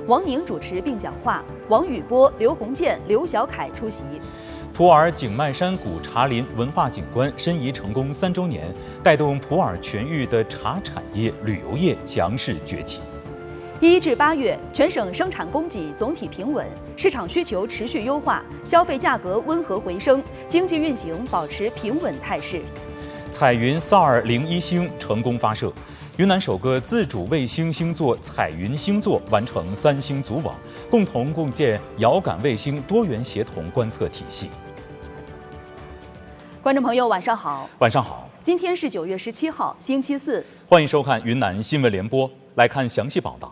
王宁主持并讲话，王宇波、刘鸿渐、刘小凯出席。 普洱景迈山谷茶林文化景观申遗成功3周年，带动普洱全域的茶产业、旅游业强势崛起。 1至8月，全省生产供给总体平稳，市场需求持续优化，消费价格温和回升，经济运行保持平稳态势。 彩云3201星成功发射，云南首个自主卫星星座彩云星座完成3星组网，共同构建遥感卫星多元协同观测体系。 观众朋友，晚上好。 晚上好。 今天是9月17号，星期四。 欢迎收看云南新闻联播，来看详细报道。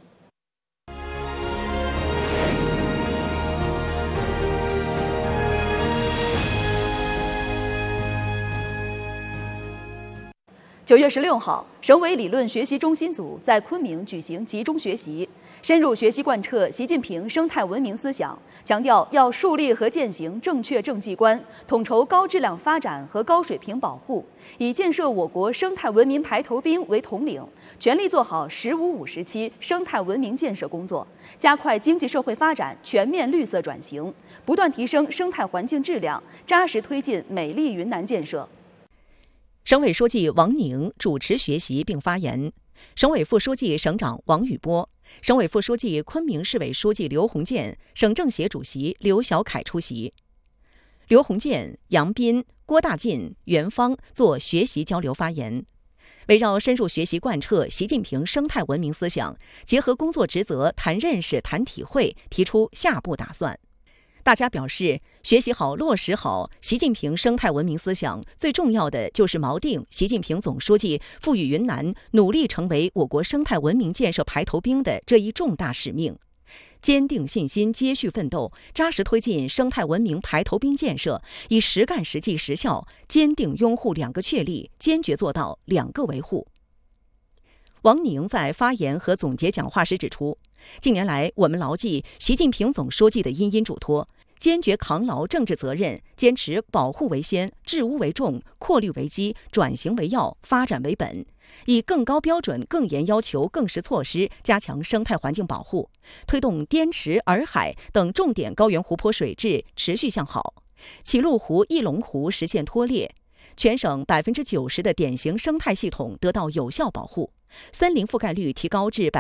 9月16号，省委理论学习中心组在昆明举行集中学习，深入学习贯彻习近平生态文明思想，强调要树立和践行正确政绩观，统筹高质量发展和高水平保护，以建设我国生态文明排头兵为统领，全力做好“15、5时期生态文明建设工作，加快经济社会发展全面绿色转型，不断提升生态环境质量，扎实推进美丽云南建设。 省委书记王宁主持学习并发言，省委副书记、省长王宇波，省委副书记、昆明市委书记刘鸿渐，省政协主席刘小凯出席。刘鸿渐、杨斌、郭大进、袁芳做学习交流发言，围绕深入学习贯彻习近平生态文明思想，结合工作职责谈认识、谈体会，提出下步打算。大家表示，学习好、落实好习近平生态文明思想，最重要的就是锚定习近平总书记赋予云南努力成为我国生态文明建设排头兵的这一重大使命，坚定信心，接续奋斗，扎实推进生态文明排头兵建设，以实干实际实效，坚定拥护2个确立，坚决做到2个维护。王宁在发言和总结讲话时指出，近年来我们牢记习近平总书记的殷殷嘱托，坚决扛牢政治责任，坚持保护为先、治污为重、扩绿为基、转型为要、发展为本，以更高标准、更严要求、更实措施加强生态环境保护，推动滇池、洱海等重点高原湖泊水质持续向好，启鹿湖、翼龙湖实现脱裂，全省90%的典型生态系统得到有效保护，森林覆盖率提高至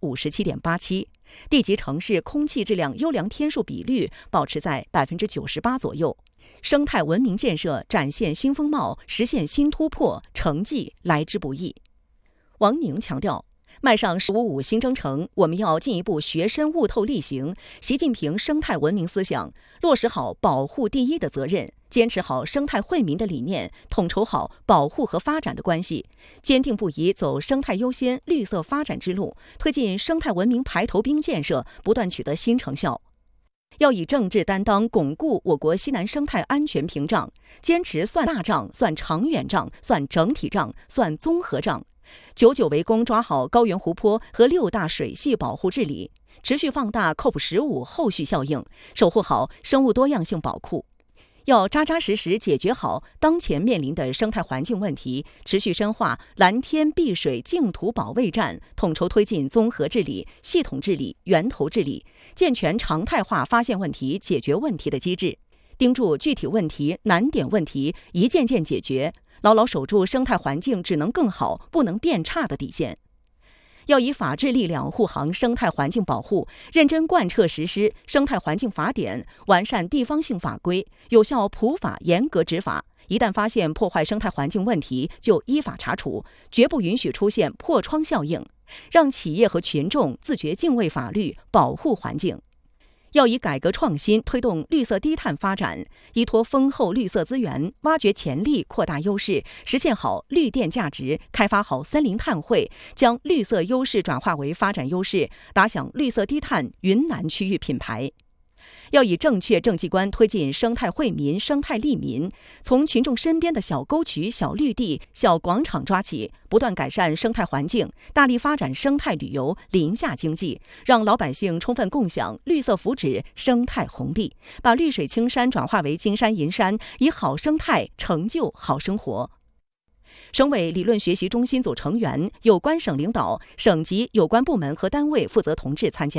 57.87%，地级城市空气质量优良天数比率保持在98%左右，生态文明建设展现新风貌，实现新突破，成绩来之不易。王宁强调，迈上“15、5新征程，我们要进一步学深悟透力行习近平生态文明思想，落实好保护第一的责任，坚持好生态惠民的理念，统筹好保护和发展的关系，坚定不移走生态优先、绿色发展之路，推进生态文明排头兵建设不断取得新成效。要以政治担当巩固我国西南生态安全屏障，坚持算大账、算长远账、算整体账、算综合账，久久围攻抓好高原湖泊和6大水系保护治理，持续放大 COP15 后续效应，守护好生物多样性宝库。要扎扎实实解决好当前面临的生态环境问题，持续深化蓝天碧水净土保卫战，统筹推进综合治理、系统治理、源头治理，健全常态化发现问题、解决问题的机制，盯住具体问题、难点问题，一件件解决，牢牢守住生态环境只能更好、不能变差的底线。要以法治力量护航生态环境保护，认真贯彻实施生态环境法典，完善地方性法规，有效普法，严格执法。一旦发现破坏生态环境问题，就依法查处，绝不允许出现破窗效应，让企业和群众自觉敬畏法律，保护环境。要以改革创新推动绿色低碳发展，依托丰厚绿色资源，挖掘潜力，扩大优势，实现好绿电价值，开发好森林碳汇，将绿色优势转化为发展优势，打响绿色低碳云南区域品牌。要以正确政绩观推进生态惠民、生态利民，从群众身边的小沟渠、小绿地、小广场抓起，不断改善生态环境，大力发展生态旅游、林下经济，让老百姓充分共享绿色福祉、生态红利，把绿水青山转化为金山银山，以好生态成就好生活。省委理论学习中心组成员、有关省领导、省级有关部门和单位负责同志参加。